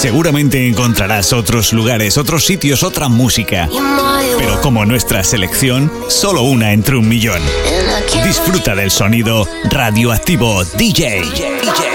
Seguramente encontrarás otros lugares, otros sitios, otra música. Pero como nuestra selección, solo una entre un millón. Disfruta del sonido Radioactivo DJ.